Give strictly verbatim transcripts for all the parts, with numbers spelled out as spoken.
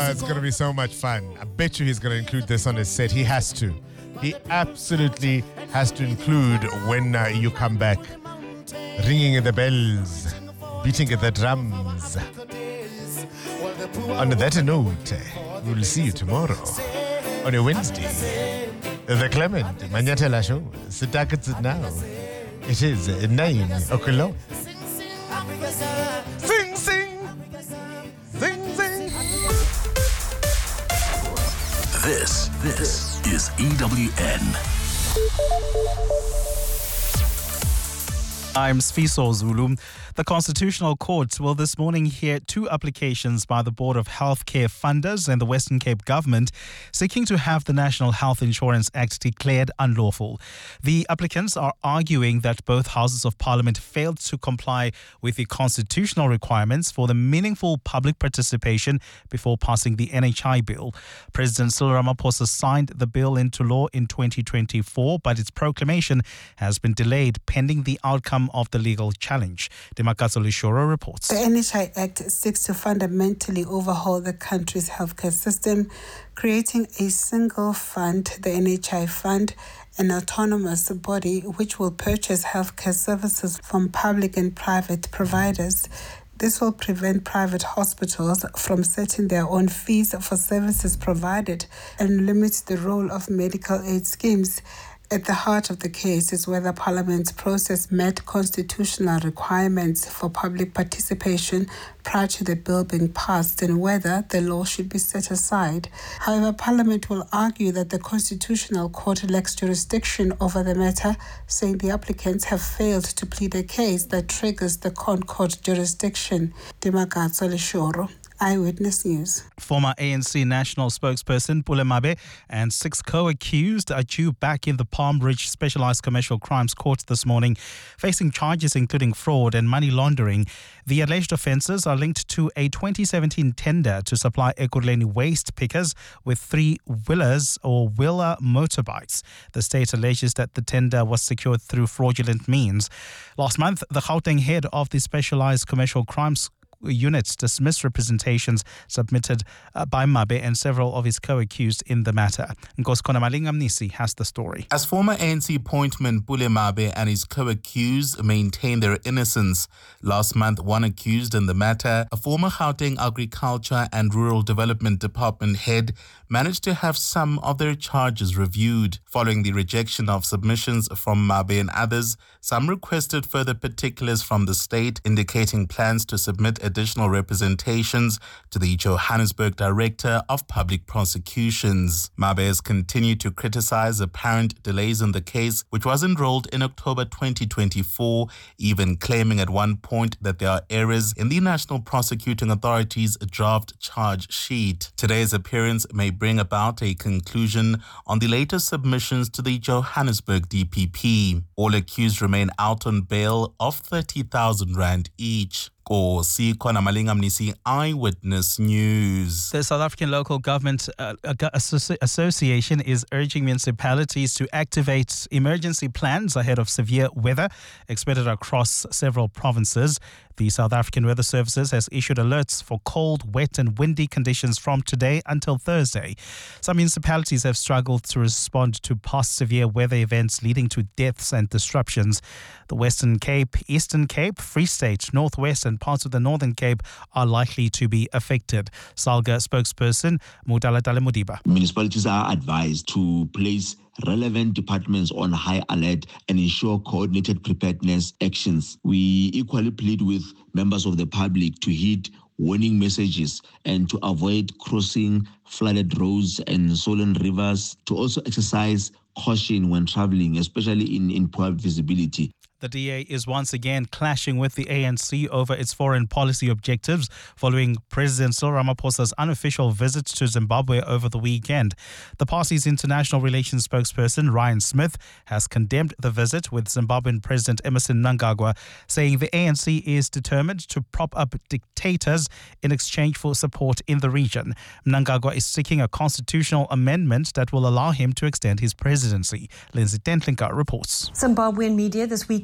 Oh, it's going to be so much fun. I bet you he's going to include this on his set. He has to. He absolutely has to include when uh, you come back. Ringing the bells, beating the drums. On that note, we'll see you tomorrow on a Wednesday. The Clement Manyathela Show starts now. It is nine o'clock. Sing, sing, sing, sing. This, this is E W N. I'm Sfiso Zulu. The Constitutional Court will this morning hear two applications by the Board of Healthcare Funders and the Western Cape Government seeking to have the National Health Insurance Act declared unlawful. The applicants are arguing that both Houses of Parliament failed to comply with the constitutional requirements for the meaningful public participation before passing the N H I bill. President Cyril Ramaphosa signed the bill into law in twenty twenty-four, but its proclamation has been delayed pending the outcome of the legal challenge. Demakatso Lishoro reports. The N H I Act seeks to fundamentally overhaul the country's healthcare system, creating a single fund, the N H I Fund, an autonomous body which will purchase healthcare services from public and private providers. This will prevent private hospitals from setting their own fees for services provided and limit the role of medical aid schemes. At the heart of the case is whether Parliament's process met constitutional requirements for public participation prior to the bill being passed and whether the law should be set aside. However, Parliament will argue that the Constitutional Court lacks jurisdiction over the matter, saying the applicants have failed to plead a case that triggers the Concord jurisdiction. Demakatso Lishoro, Eyewitness News. Former A N C national spokesperson Pule Mabe and six co-accused are due back in the Palm Ridge Specialized Commercial Crimes Court this morning, facing charges including fraud and money laundering. The alleged offences are linked to a twenty seventeen tender to supply Ekurhuleni waste pickers with three wheelers or wheeler motorbikes. The state alleges that the tender was secured through fraudulent means. Last month, the Gauteng head of the Specialized Commercial Crimes Units dismissed representations submitted uh, by Mabe and several of his co-accused in the matter. Nkoskona Malingamnisi has the story. As former A N C appointment Pule Mabe and his co-accused maintain their innocence, last month one accused in the matter, a former Gauteng Agriculture and Rural Development Department head, managed to have some of their charges reviewed. Following the rejection of submissions from Mabe and others, some requested further particulars from the state indicating plans to submit additional representations to the Johannesburg Director of Public Prosecutions. Mabe has continued to criticize apparent delays in the case, which was enrolled in October twenty twenty-four, even claiming at one point that there are errors in the National Prosecuting Authority's draft charge sheet. Today's appearance may bring about a conclusion on the latest submissions to the Johannesburg D P P. All accused remain out on bail of thirty thousand rand each. Kosi-Kona Malingamnisi, Eyewitness News. The South African Local Government uh, Associ- Association is urging municipalities to activate emergency plans ahead of severe weather expected across several provinces. The South African Weather Services has issued alerts for cold, wet and windy conditions from today until Thursday. Some municipalities have struggled to respond to past severe weather events leading to deaths and disruptions. The Western Cape, Eastern Cape, Free State, Northwest and parts of the Northern Cape are likely to be affected. SALGA spokesperson Mudalatale Mudiba. Municipalities are advised to place relevant departments on high alert and ensure coordinated preparedness actions. We equally plead with members of the public to heed warning messages and to avoid crossing flooded roads and swollen rivers, to also exercise caution when traveling, especially in, in poor visibility. The D A is once again clashing with the A N C over its foreign policy objectives following President Cyril Ramaphosa's unofficial visit to Zimbabwe over the weekend. The party's international relations spokesperson, Ryan Smith, has condemned the visit, with Zimbabwean President Emmerson Mnangagwa saying the A N C is determined to prop up dictators in exchange for support in the region. Mnangagwa is seeking a constitutional amendment that will allow him to extend his presidency. Lindsay Dentlinka reports. Zimbabwean media this weekend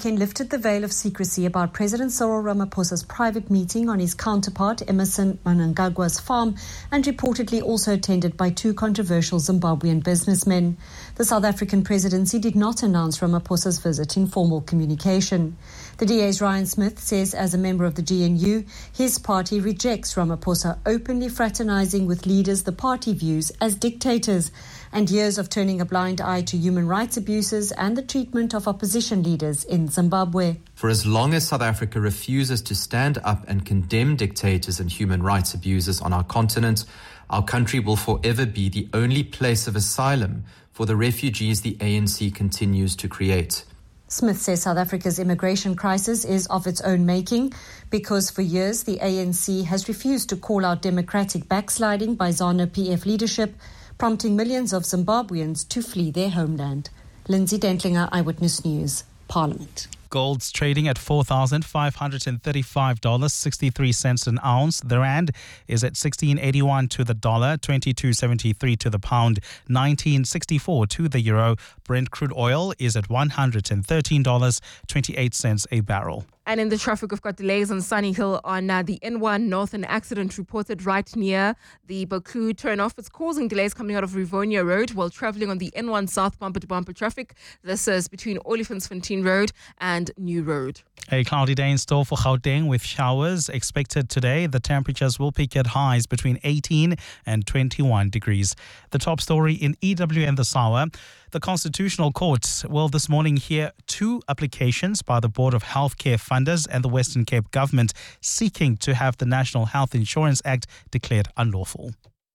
weekend lifted the veil of secrecy about President Cyril Ramaphosa's private meeting on his counterpart Emmerson Mnangagwa's farm, and reportedly also attended by two controversial Zimbabwean businessmen. The South African presidency did not announce Ramaphosa's visit in formal communication. The D A's Ryan Smith says as a member of the G N U, his party rejects Ramaphosa openly fraternizing with leaders the party views as dictators, and years of turning a blind eye to human rights abuses and the treatment of opposition leaders in Zimbabwe. For as long as South Africa refuses to stand up and condemn dictators and human rights abusers on our continent, our country will forever be the only place of asylum for the refugees the A N C continues to create. Smith says South Africa's immigration crisis is of its own making because for years the A N C has refused to call out democratic backsliding by ZANU P F leadership, prompting millions of Zimbabweans to flee their homeland. Lindsay Dentlinger, Eyewitness News, Parliament. Gold's trading at four thousand five hundred thirty-five dollars and sixty-three cents an ounce. The rand is at sixteen eighty-one to the dollar, twenty-two seventy-three to the pound, nineteen sixty-four to the euro. Brent crude oil is at one hundred thirteen dollars and twenty-eight cents a barrel. And in the traffic, we've got delays on Sunny Hill on uh, the N one North. An accident reported right near the Baku turnoff. It's causing delays coming out of Rivonia Road while travelling on the N one South bumper-to-bumper traffic. This is between Olifantsfontein Road and New Road. A cloudy day in store for Gauteng with showers expected today. The temperatures will peak at highs between eighteen and twenty-one degrees. The top story in E W N this hour. The Constitutional Court will this morning hear two applications by the Board of Healthcare Funders and the Western Cape Government seeking to have the National Health Insurance Act declared unlawful.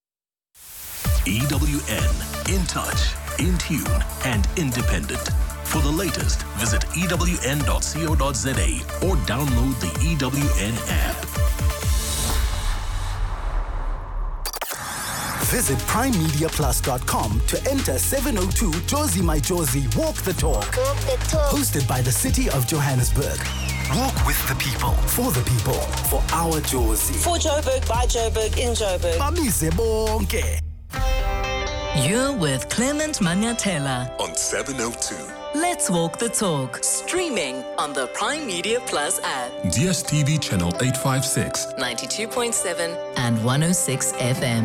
E W N, in touch, in tune and independent. For the latest, visit E W N dot co dot za or download the E W N app. Visit prime media plus dot com to enter seven oh two Jozi My Jozi Walk the Talk. Walk the Talk. Hosted by the City of Johannesburg. Walk with the people, for the people, for our Jozi. For Joburg, by Joburg, in Joburg. Bamise bonke. You're with Clement Manyatela on seven oh two. Let's Walk the Talk. Streaming on the Prime Media Plus app. D S T V channel eight fifty-six. ninety-two point seven and one oh six F M.